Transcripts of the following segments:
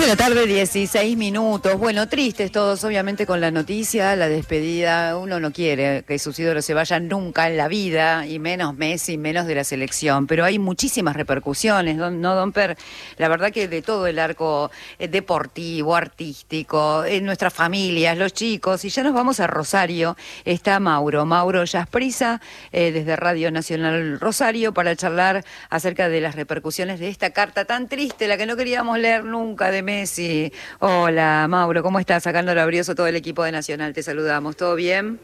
de la tarde, 16 minutos. Bueno, tristes todos, obviamente, con la noticia, la despedida. Uno no quiere que sus ídolos se vayan nunca en la vida, y menos Messi, menos de la selección. Pero hay muchísimas repercusiones, ¿no, Domper? La verdad que de todo el arco deportivo, artístico, en nuestras familias, los chicos. Y ya nos vamos a Rosario. Está Mauro Yasprisa, desde Radio Nacional Rosario, para charlar acerca de las repercusiones de esta carta tan triste, la que no queríamos leer nunca, de Messi. Hola, Mauro, ¿cómo estás? Sacando labrioso todo el equipo de Nacional, te saludamos. ¿Todo bien?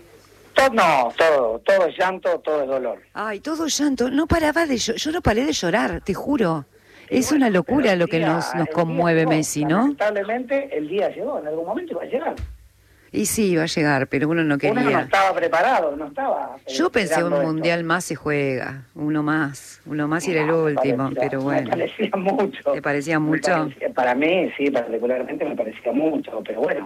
Todo es llanto, todo es dolor. Ay, todo llanto. No paraba de yo no paré de llorar, te juro. Es una locura lo que nos conmueve Messi, ¿no? Lamentablemente el día llegó, en algún momento iba a llegar. Y sí, iba a llegar, pero uno no quería. Uno no estaba preparado, no estaba. Yo pensé un mundial más se juega, uno más y era el último, pero bueno. Me parecía mucho. ¿Te parecía mucho? Para mí, sí, particularmente me parecía mucho, pero bueno,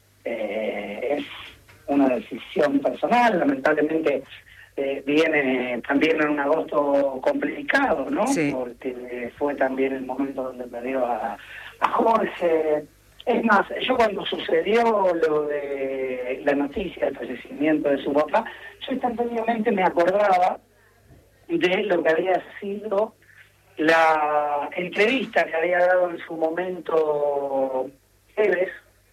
es una decisión personal, lamentablemente viene también en un agosto complicado, ¿no? Sí. Porque fue también el momento donde perdió a Jorge. Es más, yo cuando sucedió lo de la noticia del fallecimiento de su papá, yo instantáneamente me acordaba de lo que había sido la entrevista que había dado en su momento Tevez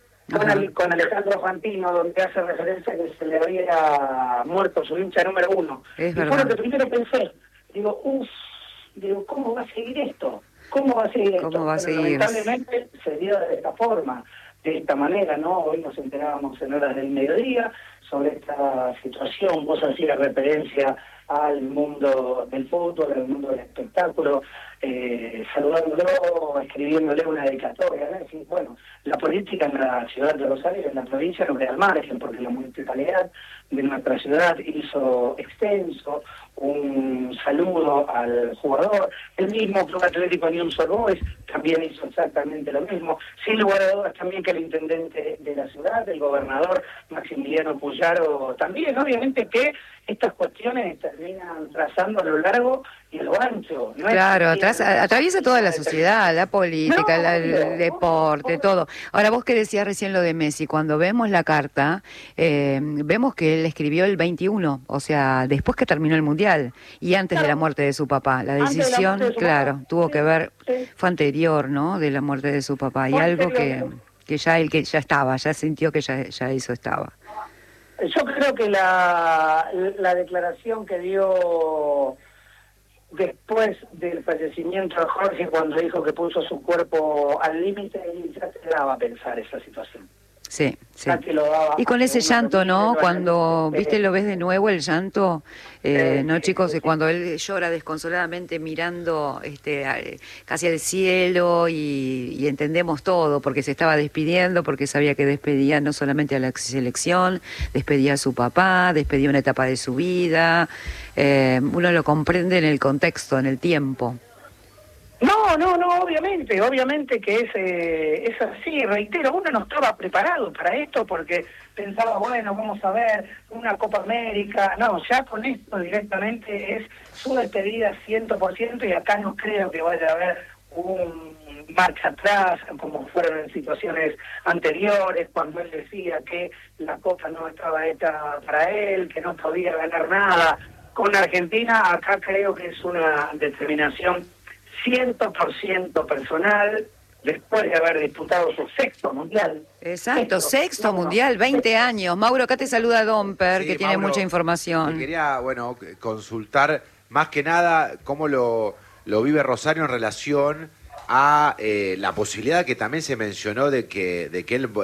con Alejandro Fantino, donde hace referencia a que se le había muerto su hincha número 1. Es y verdad. fue lo que primero pensé. Digo, ¿cómo va a seguir esto? ¿Cómo va a seguir esto? ¿Cómo va a Pero seguir? lamentablemente se dio de esta forma, de esta manera, ¿no? Hoy nos enterábamos en horas del mediodía sobre esta situación. Vos hacías referencia al mundo del fútbol, al mundo del espectáculo, saludándolo, escribiéndole una dedicatoria, ¿no? Es decir, bueno, la política en la ciudad de Rosario, en la provincia, no queda al margen, porque la municipalidad de nuestra ciudad hizo extenso un saludo al jugador. El mismo Club Atlético Unión Boys también hizo exactamente lo mismo. Sin lugar a dudas también que el intendente de la ciudad, el gobernador Maximiliano Puyaro, también. Obviamente que estas cuestiones terminan trazando a lo largo y a lo ancho. ¿No? Claro, atraviesa toda la sociedad, la política, el deporte, todo. Ahora, vos que decías recién lo de Messi, cuando vemos la carta, vemos que él escribió el 21, o sea, después que terminó el Mundial y antes de la muerte de su papá. La decisión, claro, tuvo que ver, fue anterior, ¿no?, de la muerte de su papá, y algo que ya él ya estaba, ya sintió que ya eso estaba. Yo creo que la declaración que dio después del fallecimiento de Jorge, cuando dijo que puso su cuerpo al límite, ya te daba a pensar esa situación. Sí. Y con ese llanto, ¿no? Cuando, viste, lo ves de nuevo, el llanto, ¿no, chicos? Cuando él llora desconsoladamente mirando casi al cielo y entendemos todo, porque se estaba despidiendo, porque sabía que despedía no solamente a la selección, despedía a su papá, despedía una etapa de su vida. Uno lo comprende en el contexto, en el tiempo. No, obviamente que es así, reitero, uno no estaba preparado para esto porque pensaba, bueno, vamos a ver una Copa América, no, ya con esto directamente es su despedida 100%, y acá no creo que vaya a haber un marcha atrás como fueron en situaciones anteriores, cuando él decía que la Copa no estaba hecha para él, que no podía ganar nada. Con Argentina acá creo que es una determinación 100% personal, después de haber disputado su sexto mundial. Exacto, sexto mundial, 20 años. Mauro, acá te saluda Domper, sí, que tiene Mauro, mucha información. Quería, consultar más que nada cómo lo vive Rosario en relación a la posibilidad que también se mencionó de que él